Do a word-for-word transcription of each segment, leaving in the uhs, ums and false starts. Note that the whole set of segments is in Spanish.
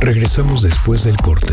Regresamos después del corte.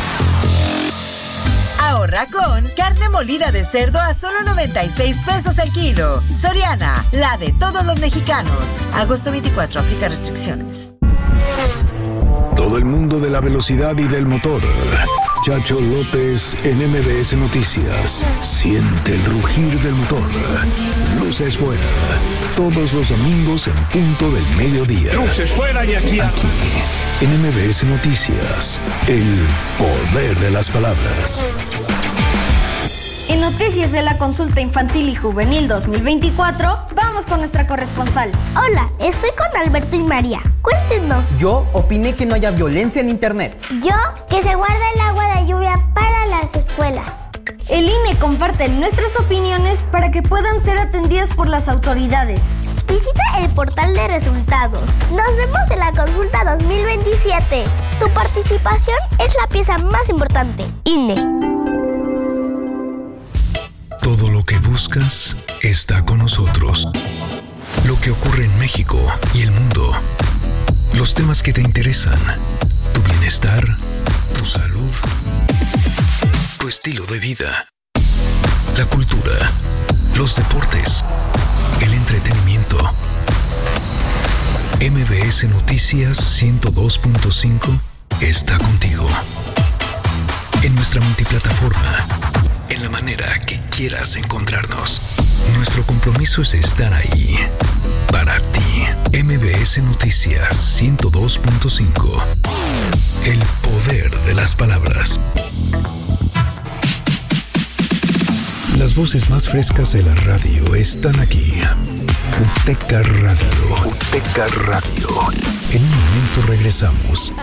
Ahorra con carne molida de cerdo a solo noventa y seis pesos el kilo. Soriana, la de todos los mexicanos. Agosto veinticuatro, aplica restricciones. Todo el mundo de la velocidad y del motor. Chacho López en M B S Noticias. Siente el rugir del motor. Luces fuera. Todos los domingos en punto del mediodía. Luces fuera y aquí. Aquí, en M B S Noticias. El poder de las palabras. En noticias de la Consulta Infantil y Juvenil dos mil veinticuatro, vamos con nuestra corresponsal. Hola, estoy con Alberto y María. Cuéntenos. Yo opiné que no haya violencia en internet. Yo, que se guarde el agua de lluvia para las escuelas. El I N E comparte nuestras opiniones para que puedan ser atendidas por las autoridades. Visita el portal de resultados. Nos vemos en la Consulta dos mil veintisiete. Tu participación es la pieza más importante. I N E. Todo lo que buscas está con nosotros. Lo que ocurre en México y el mundo. Los temas que te interesan. Tu bienestar, tu salud, tu estilo de vida. La cultura, los deportes, el entretenimiento. M B S Noticias ciento dos punto cinco está contigo. En nuestra multiplataforma. En la manera que quieras encontrarnos. Nuestro compromiso es estar ahí. Para ti. M B S Noticias ciento dos punto cinco. El poder de las palabras. Las voces más frescas de la radio están aquí. Uteca Radio. Uteca Radio. En un momento regresamos.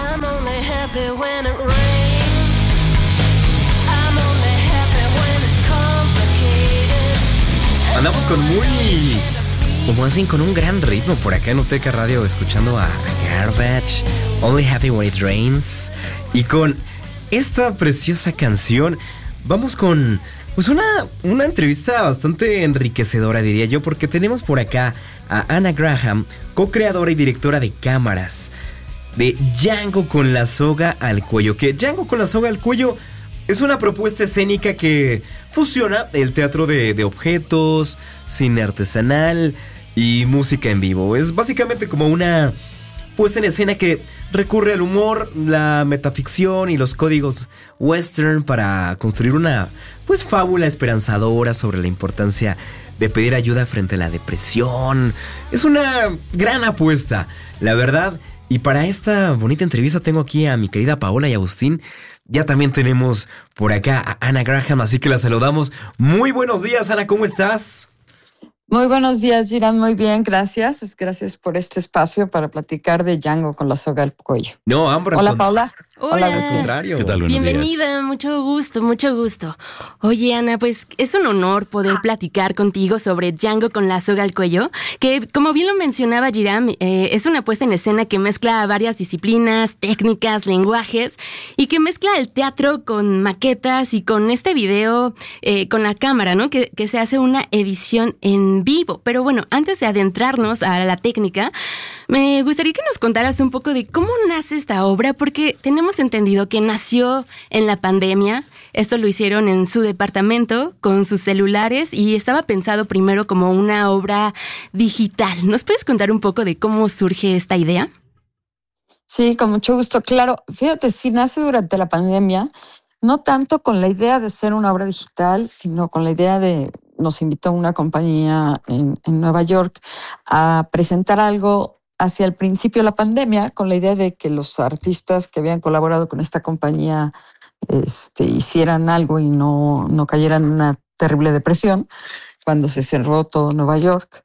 Andamos con muy... como así, con un gran ritmo por acá en Uteca Radio, escuchando a, a Garbage, Only Happy When It Rains. Y con esta preciosa canción, vamos con pues una, una entrevista bastante enriquecedora, diría yo, porque tenemos por acá a Anna Graham, co-creadora y directora de cámaras de Django con la soga al cuello. Que Django con la soga al cuello es una propuesta escénica que fusiona el teatro de, de objetos, cine artesanal y música en vivo. Es básicamente como una puesta en escena que recurre al humor, la metaficción y los códigos western para construir una pues fábula esperanzadora sobre la importancia de pedir ayuda frente a la depresión. Es una gran apuesta, la verdad. Y para esta bonita entrevista tengo aquí a mi querida Paola y Agustín. Ya también tenemos por acá a Anna Graham, así que la saludamos. Muy buenos días, Ana, ¿cómo estás? Muy buenos días, Girán, muy bien, gracias. Gracias por este espacio para platicar de Django con la soga al cuello. No, hombre. Hola, con... Paola. Hola. Hola, Al contrario. ¿Qué tal? Buenos Bienvenida, días. mucho gusto, mucho gusto. Oye, Ana, pues es un honor poder platicar contigo sobre Django con la soga al cuello, que como bien lo mencionaba Giram, eh, es una puesta en escena que mezcla varias disciplinas, técnicas, lenguajes, y que mezcla el teatro con maquetas y con este video, eh, con la cámara, ¿no? Que, que se hace una edición en vivo. Pero bueno, antes de adentrarnos a la técnica, me gustaría que nos contaras un poco de cómo nace esta obra, porque tenemos entendido que nació en la pandemia. Esto lo hicieron en su departamento con sus celulares y estaba pensado primero como una obra digital. ¿Nos puedes contar un poco de cómo surge esta idea? Sí, con mucho gusto. Claro, fíjate, sí nace durante la pandemia, no tanto con la idea de ser una obra digital, sino con la idea de, nos invitó una compañía en, en Nueva York a presentar algo hacia el principio de la pandemia, con la idea de que los artistas que habían colaborado con esta compañía este, hicieran algo y no, no cayeran en una terrible depresión cuando se cerró todo Nueva York.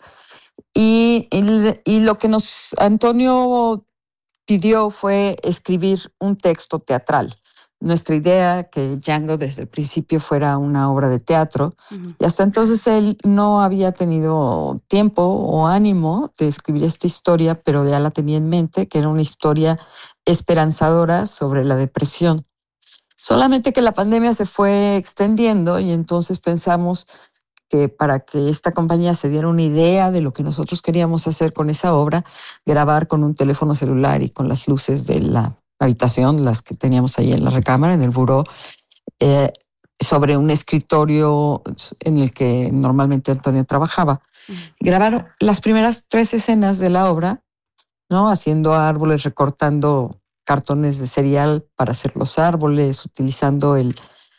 Y, y, y lo que nos Antonio pidió fue escribir un texto teatral. Nuestra idea que Django desde el principio fuera una obra de teatro, uh-huh. y hasta entonces él no había tenido tiempo o ánimo de escribir esta historia, pero ya la tenía en mente, que era una historia esperanzadora sobre la depresión. Solamente que la pandemia se fue extendiendo y entonces pensamos que para que esta compañía se diera una idea de lo que nosotros queríamos hacer con esa obra, grabar con un teléfono celular y con las luces de la habitación, las que teníamos ahí en la recámara, en el buró, eh, sobre un escritorio en el que normalmente Antonio trabajaba. Uh-huh. Grabaron las primeras tres escenas de la obra, ¿no? Haciendo árboles, recortando cartones de cereal para hacer los árboles, utilizando el,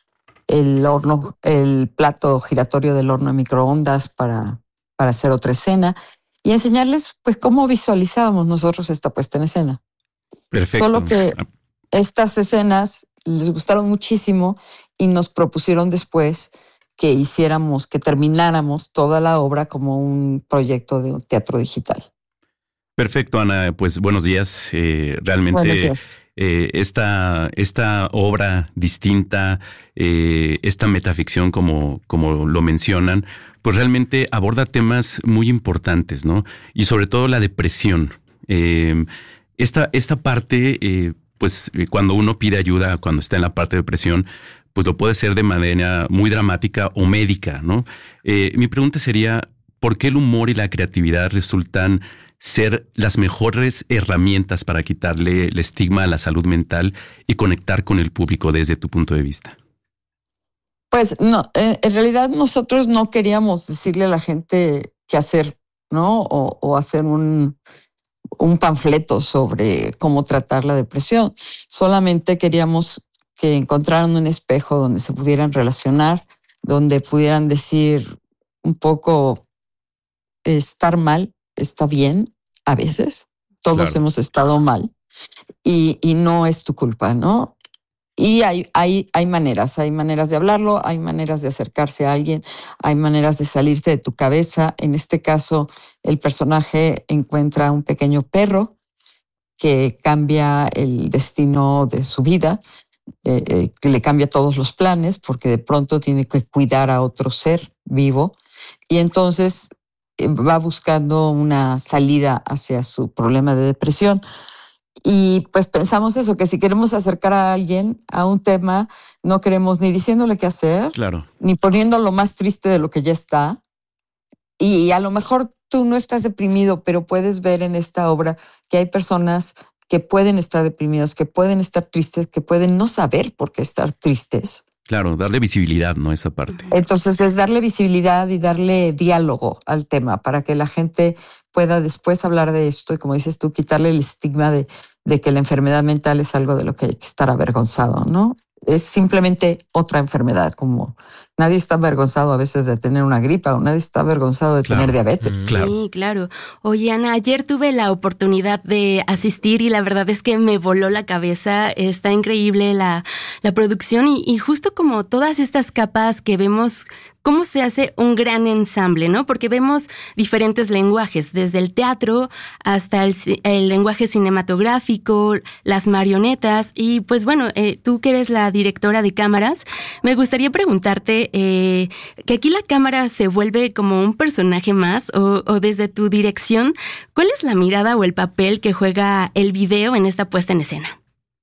el horno, el plato giratorio del horno de microondas para, para hacer otra escena y enseñarles pues cómo visualizábamos nosotros esta puesta en escena. Perfecto. Solo que estas escenas les gustaron muchísimo y nos propusieron después que hiciéramos, que termináramos toda la obra como un proyecto de un teatro digital. Perfecto, Ana. Pues buenos días. Eh, realmente buenos días. Eh, esta, esta obra distinta, eh, esta metaficción, como, como lo mencionan, pues realmente aborda temas muy importantes, ¿no? Y sobre todo la depresión. Eh, esta, esta parte, eh, pues cuando uno pide ayuda, cuando está en la parte de depresión, pues lo puede ser de manera muy dramática o médica, ¿no? Eh, mi pregunta sería, ¿por qué el humor y la creatividad resultan ser las mejores herramientas para quitarle el estigma a la salud mental y conectar con el público desde tu punto de vista? Pues no, en realidad nosotros no queríamos decirle a la gente qué hacer, ¿no? O, o hacer un, un panfleto sobre cómo tratar la depresión. Solamente queríamos que encontraran un espejo donde se pudieran relacionar, donde pudieran decir un poco, estar mal está bien a veces. Todos claro. hemos estado mal y, y no es tu culpa, ¿no? Y hay, hay, hay maneras, hay maneras de hablarlo, hay maneras de acercarse a alguien, hay maneras de salirte de tu cabeza. En este caso, el personaje encuentra un pequeño perro que cambia el destino de su vida, eh, eh, que le cambia todos los planes porque de pronto tiene que cuidar a otro ser vivo y entonces eh, va buscando una salida hacia su problema de depresión. Y pues pensamos eso, que si queremos acercar a alguien a un tema, no queremos ni diciéndole qué hacer, claro. ni poniéndolo más triste de lo que ya está. Y a lo mejor tú no estás deprimido, pero puedes ver en esta obra que hay personas que pueden estar deprimidas, que pueden estar tristes, que pueden no saber por qué estar tristes. Claro, darle visibilidad, ¿no? Esa parte. Entonces es darle visibilidad y darle diálogo al tema para que la gente pueda después hablar de esto y, como dices tú, quitarle el estigma de, de que la enfermedad mental es algo de lo que hay que estar avergonzado, ¿no? Es simplemente otra enfermedad, como nadie está avergonzado a veces de tener una gripa o nadie está avergonzado de claro. tener diabetes. Sí, claro. claro. Oye, Ana, ayer tuve la oportunidad de asistir y la verdad es que me voló la cabeza. Está increíble la, la producción y, y justo como todas estas capas que vemos, cómo se hace un gran ensamble, ¿no? Porque vemos diferentes lenguajes, desde el teatro hasta el, el lenguaje cinematográfico, las marionetas y pues bueno, eh, tú que eres la directora de cámaras, me gustaría preguntarte eh, que aquí la cámara se vuelve como un personaje más o, o desde tu dirección, ¿cuál es la mirada o el papel que juega el video en esta puesta en escena?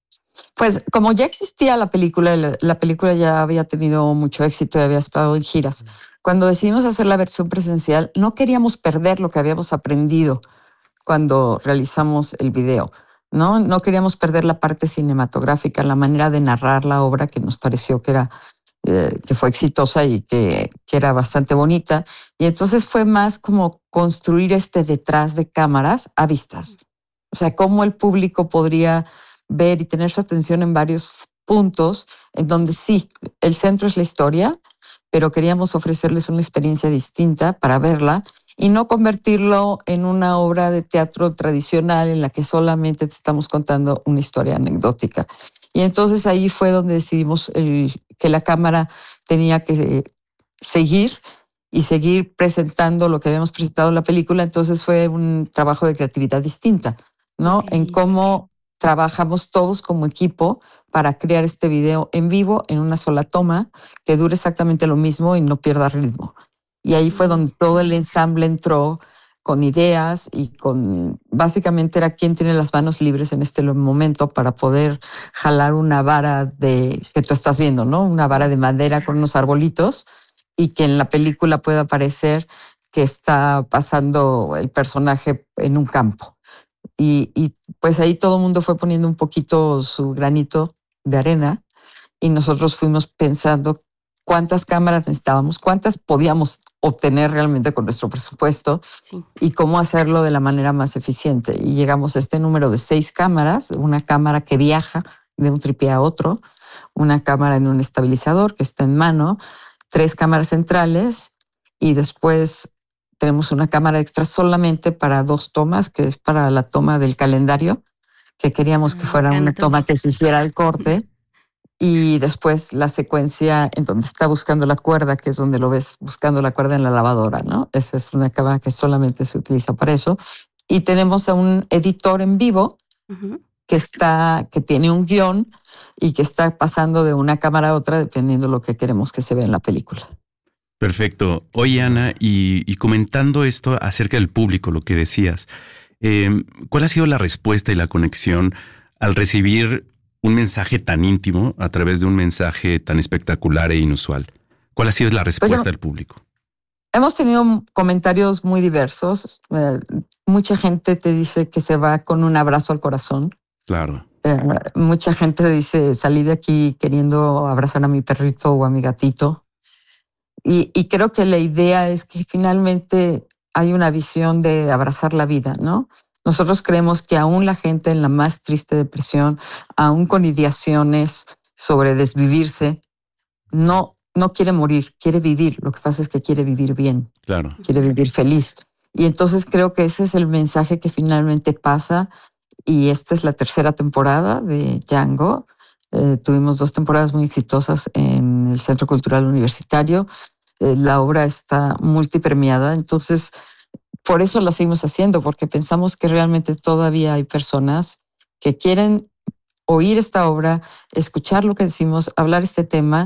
Pues como ya existía la película, la película ya había tenido mucho éxito y había estado en giras. Cuando decidimos hacer la versión presencial, no queríamos perder lo que habíamos aprendido cuando realizamos el video, ¿no? No queríamos perder la parte cinematográfica, la manera de narrar la obra que nos pareció que era eh, que fue exitosa y que, que era bastante bonita. Y entonces fue más como construir este detrás de cámaras a vistas. O sea, cómo el público podría ver y tener su atención en varios puntos en donde sí, el centro es la historia, pero queríamos ofrecerles una experiencia distinta para verla y no convertirlo en una obra de teatro tradicional en la que solamente te estamos contando una historia anecdótica. Y entonces ahí fue donde decidimos el, que la cámara tenía que seguir y seguir presentando lo que habíamos presentado en la película. Entonces fue un trabajo de creatividad distinta, ¿no? Okay. En cómo trabajamos todos como equipo para crear este video en vivo en una sola toma que dure exactamente lo mismo y no pierda ritmo. Y ahí fue donde todo el ensamble entró con ideas y con, básicamente era quién tiene las manos libres en este momento para poder jalar una vara de, que tú estás viendo, ¿no? Una vara de madera con unos arbolitos y que en la película pueda parecer que está pasando el personaje en un campo. Y, y pues ahí todo el mundo fue poniendo un poquito su granito de arena y nosotros fuimos pensando cuántas cámaras necesitábamos, cuántas podíamos obtener realmente con nuestro presupuesto sí. y cómo hacerlo de la manera más eficiente. Y llegamos a este número de seis cámaras, una cámara que viaja de un tripié a otro, una cámara en un estabilizador que está en mano, tres cámaras centrales y después tenemos una cámara extra solamente para dos tomas, que es para la toma del calendario, que queríamos que fuera una toma que se hiciera el corte. Y después la secuencia en donde está buscando la cuerda, que es donde lo ves buscando la cuerda en la lavadora, ¿no? Esa es una cámara que solamente se utiliza para eso. Y tenemos a un editor en vivo uh-huh. que está, que tiene un guión y que está pasando de una cámara a otra dependiendo de lo que queremos que se vea en la película. Perfecto. Oye, Ana, y, y comentando esto acerca del público, lo que decías, eh, ¿cuál ha sido la respuesta y la conexión al recibir un mensaje tan íntimo a través de un mensaje tan espectacular e inusual? ¿Cuál ha sido la respuesta pues, del público? Hemos tenido comentarios muy diversos. Eh, mucha gente te dice que se va con un abrazo al corazón. Claro. Eh, mucha gente dice, salí de aquí queriendo abrazar a mi perrito o a mi gatito. Y, y creo que la idea es que finalmente hay una visión de abrazar la vida, ¿no? Nosotros creemos que aún la gente en la más triste depresión, aún con ideaciones sobre desvivirse, no, no quiere morir, quiere vivir. Lo que pasa es que quiere vivir bien. Claro. Quiere vivir feliz. Y entonces creo que ese es el mensaje que finalmente pasa. Y esta es la tercera temporada de Django. Eh, tuvimos dos temporadas muy exitosas en el Centro Cultural Universitario. Eh, la obra está multipremiada, entonces por eso la seguimos haciendo, porque pensamos que realmente todavía hay personas que quieren oír esta obra, escuchar lo que decimos, hablar este tema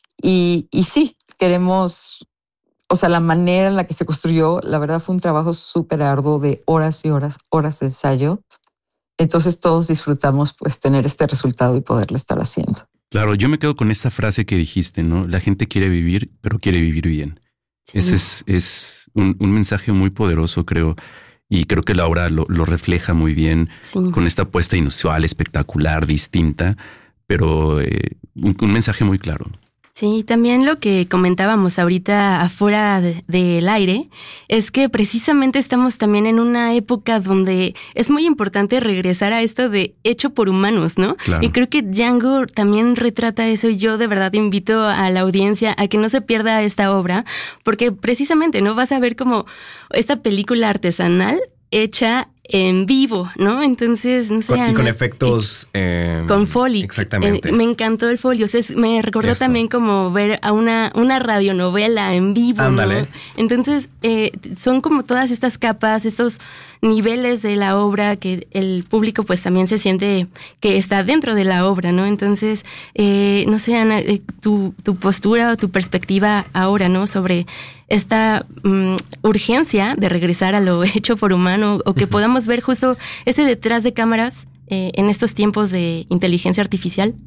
y, y sí, queremos, o sea, la manera en la que se construyó, la verdad fue un trabajo súper arduo de horas y horas, horas de ensayo. Entonces todos disfrutamos pues tener este resultado y poderlo estar haciendo. Claro, yo me quedo con esta frase que dijiste, ¿no? La gente quiere vivir, pero quiere vivir bien. Sí. Ese es, es un, un mensaje muy poderoso, creo. Y creo que la obra lo, lo refleja muy bien sí. con esta apuesta inusual, espectacular, distinta, pero eh, un, un mensaje muy claro. Sí, también lo que comentábamos ahorita afuera de, del aire es que precisamente estamos también en una época donde es muy importante regresar a esto de hecho por humanos, ¿no? Claro. Y creo que Django también retrata eso y yo de verdad invito a la audiencia a que no se pierda esta obra porque precisamente, ¿no? Vas a ver como esta película artesanal hecha en vivo, ¿no? Entonces, no sé. Con, y con efectos... Y, eh, con Foley. Exactamente. Eh, me encantó el Foley. O sea, me recordó Eso. también como ver a una, una radionovela en vivo, Ándale. ¿no? Entonces, eh, son como todas estas capas, estos niveles de la obra que el público pues también se siente que está dentro de la obra, ¿no? Entonces, eh, no sé, Ana, eh, tu, tu postura o tu perspectiva ahora, ¿no? Sobre esta um, urgencia de regresar a lo hecho por humano o que uh-huh. podamos ver justo ese detrás de cámaras eh, en estos tiempos de inteligencia artificial.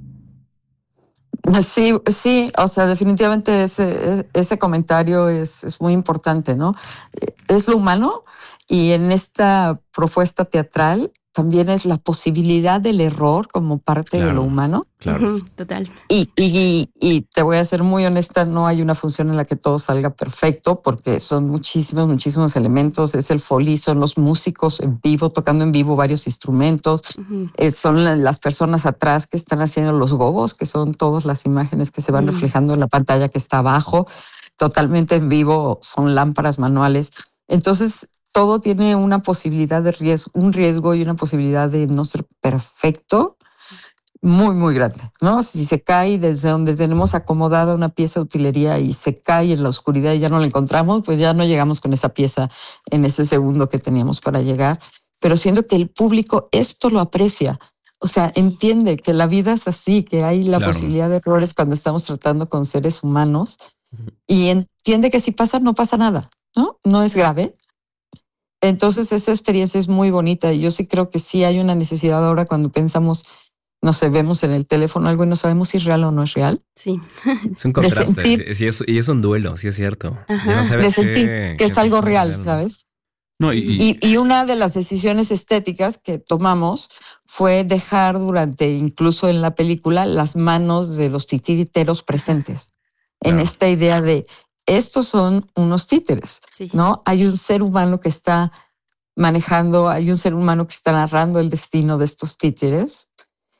Sí, sí, o sea, definitivamente ese, ese comentario es, es muy importante, ¿no? Es lo humano y en esta propuesta teatral también es la posibilidad del error como parte claro, de lo humano. Claro. Uh-huh, total. Y, y, y te voy a ser muy honesta, no hay una función en la que todo salga perfecto porque son muchísimos, muchísimos elementos. Es el Foley, son los músicos en vivo, tocando en vivo varios instrumentos. Uh-huh. Eh, son las personas atrás que están haciendo los gobos, que son todas las imágenes que se van uh-huh. reflejando en la pantalla que está abajo. Totalmente en vivo, son lámparas manuales. Entonces, todo tiene una posibilidad de riesgo, un riesgo y una posibilidad de no ser perfecto muy, muy grande, ¿no? Si se cae desde donde tenemos acomodada una pieza de utilería y se cae en la oscuridad y ya no la encontramos, pues ya no llegamos con esa pieza en ese segundo que teníamos para llegar. Pero siento que el público esto lo aprecia. O sea, sí. entiende que la vida es así, que hay la claro. posibilidad de errores cuando estamos tratando con seres humanos uh-huh. y entiende que si pasa, no pasa nada, ¿no? No es grave. Entonces esa experiencia es muy bonita y yo sí creo que sí hay una necesidad ahora cuando pensamos, no sé, vemos en el teléfono algo y no sabemos si es real o no es real. Sí. Es un contraste sentir, sí, es, y es un duelo, sí es cierto. Ajá. No sabes de sentir qué, que es algo real, real, ¿sabes? No, y, y, y una de las decisiones estéticas que tomamos fue dejar durante, incluso en la película, las manos de los titiriteros presentes. Claro. En esta idea de, estos son unos títeres, sí. ¿no? Hay un ser humano que está manejando, hay un ser humano que está narrando el destino de estos títeres.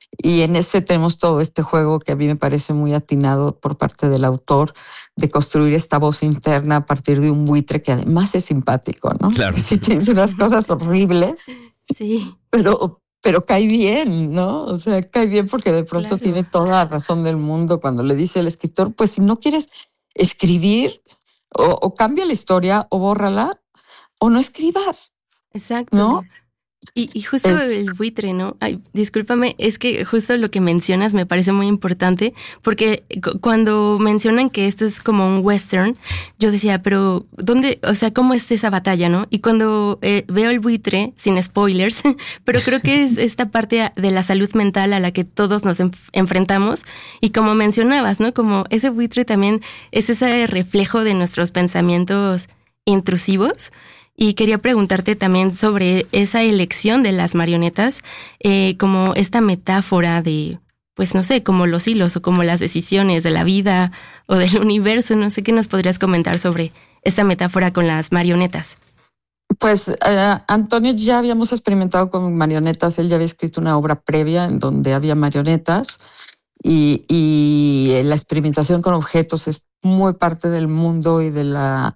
Y en este tenemos todo este juego que a mí me parece muy atinado por parte del autor de construir esta voz interna a partir de un buitre que además es simpático, ¿no? Claro. Que sí tiene unas cosas horribles, sí. pero, pero cae bien, ¿no? O sea, cae bien porque de pronto claro. tiene toda la razón del mundo cuando le dice al escritor, pues si no quieres escribir, o, o cambia la historia o bórrala, o no escribas. Exacto. ¿No? Y, y justo es, el buitre, ¿no? Ay, discúlpame, es que justo lo que mencionas me parece muy importante, porque cuando mencionan que esto es como un western, yo decía, pero ¿dónde? O sea, ¿cómo es esa batalla, no? Y cuando eh, veo el buitre, sin spoilers, pero creo que es esta parte de la salud mental a la que todos nos enf- enfrentamos, y como mencionabas, ¿no? Como ese buitre también es ese reflejo de nuestros pensamientos intrusivos. Y quería preguntarte también sobre esa elección de las marionetas, eh, como esta metáfora de, pues no sé, como los hilos o como las decisiones de la vida o del universo. No sé qué nos podrías comentar sobre esta metáfora con las marionetas. Pues uh, Antonio, ya habíamos experimentado con marionetas. Él ya había escrito una obra previa en donde había marionetas y, y la experimentación con objetos es muy parte del mundo y de la...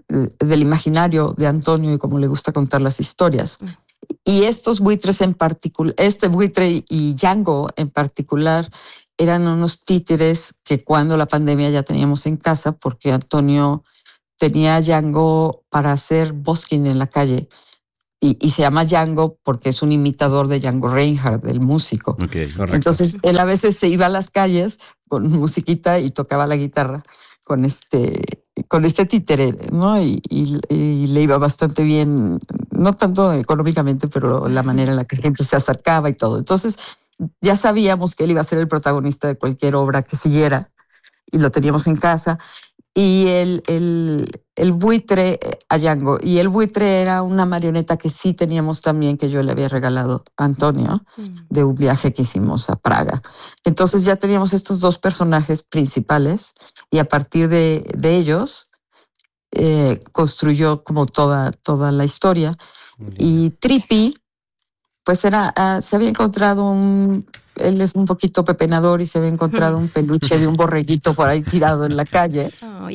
del imaginario de Antonio y cómo le gusta contar las historias. Y estos buitres en particular, este buitre y Django en particular, eran unos títeres que cuando la pandemia ya teníamos en casa, porque Antonio tenía a Django para hacer busking en la calle. Y, y se llama Django porque es un imitador de Django Reinhardt, del músico. Okay, correcto. Entonces él a veces se iba a las calles con musiquita y tocaba la guitarra con este, con este títere, ¿no? Y, y, y le iba bastante bien, no tanto económicamente, pero la manera en la que la gente se acercaba y todo. Entonces ya sabíamos que él iba a ser el protagonista de cualquier obra que siguiera y lo teníamos en casa. Y el, el, el buitre a Django. Y el buitre era una marioneta que sí teníamos también, que yo le había regalado a Antonio, mm. de un viaje que hicimos a Praga. Entonces ya teníamos estos dos personajes principales y a partir de, de ellos eh, construyó como toda, toda la historia. Y Trippy, pues era, uh, se había encontrado un... Él es un poquito pepenador y se había encontrado un peluche de un borreguito por ahí tirado en la calle.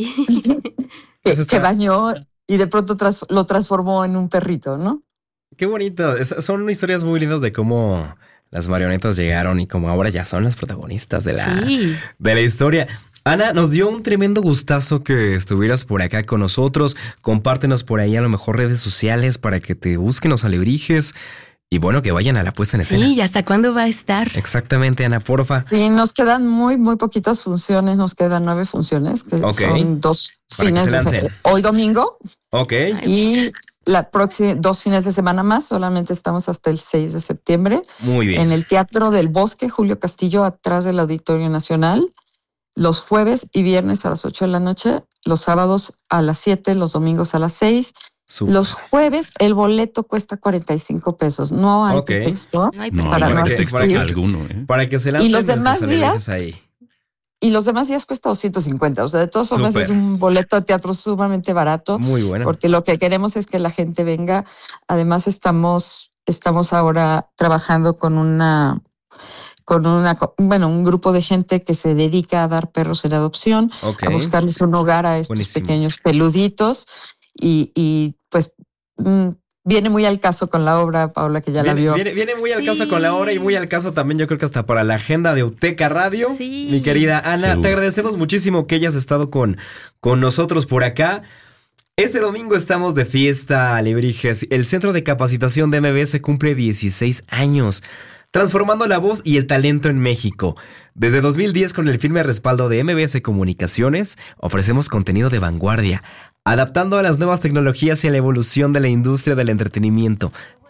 que, que bañó y de pronto tras, lo transformó en un perrito, ¿no? Qué bonito. Es, son historias muy lindas de cómo las marionetas llegaron y cómo ahora ya son las protagonistas de la, sí. de la historia. Ana, nos dio un tremendo gustazo que estuvieras por acá con nosotros. Compártenos por ahí a lo mejor redes sociales para que te busquen los alebrijes. Y bueno, que vayan a la puesta en escena. Sí, ¿y hasta cuándo va a estar? Exactamente, Ana, porfa. Sí, nos quedan muy, muy poquitas funciones. Nos quedan nueve funciones, que okay. son dos Para fines de semana. Hoy domingo. Ok. Y la próxima, dos fines de semana más. Solamente estamos hasta el seis de septiembre. Muy bien. En el Teatro del Bosque, Julio Castillo, atrás del Auditorio Nacional. Los jueves y viernes a las ocho de la noche. Los sábados a las siete, los domingos a las seis. Super. Los jueves el boleto cuesta cuarenta y cinco pesos. No hay okay. pretexto no hay no, para no no asistir. para que, alguno, ¿eh? Para que se lancen y los demás días ahí. Y los demás días cuesta doscientos cincuenta. O sea, de todas formas Super. Es un boleto de teatro sumamente barato. Muy bueno. Porque lo que queremos es que la gente venga. Además estamos, estamos ahora trabajando con una... con una, bueno, un grupo de gente que se dedica a dar perros en adopción, okay. a buscarles un hogar a estos Buenísimo. Pequeños peluditos y, y pues mmm, viene muy al caso con la obra, Paula, que ya viene, la vio. Viene, viene muy al sí. caso con la obra y muy al caso también yo creo que hasta para la agenda de Uteca Radio. Sí. Mi querida Ana, Seguro. Te agradecemos muchísimo que hayas estado con, con nosotros por acá. Este domingo estamos de fiesta, alebrijes. El Centro de Capacitación de M B S cumple dieciséis años. Transformando la voz y el talento en México. Desde dos mil diez, con el firme respaldo de M B S Comunicaciones, ofrecemos contenido de vanguardia, adaptando a las nuevas tecnologías y a la evolución de la industria del entretenimiento,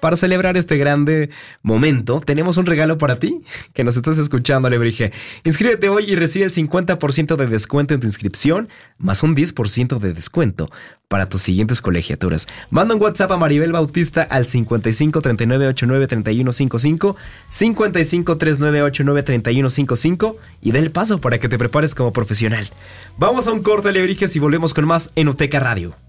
para celebrar este grande momento, tenemos un regalo para ti, que nos estás escuchando, Alebrije. Inscríbete hoy y recibe el cincuenta por ciento de descuento en tu inscripción, más un diez por ciento de descuento para tus siguientes colegiaturas. Manda un WhatsApp a Maribel Bautista al cincuenta y cinco, treinta y nueve, ochenta y nueve, treinta y uno cincuenta y cinco, cincuenta y cinco, treinta y nueve, ochenta y nueve, treinta y uno cincuenta y cinco y da el paso para que te prepares como profesional. Vamos a un corte, Alebrijes, y volvemos con más en Uteca Radio.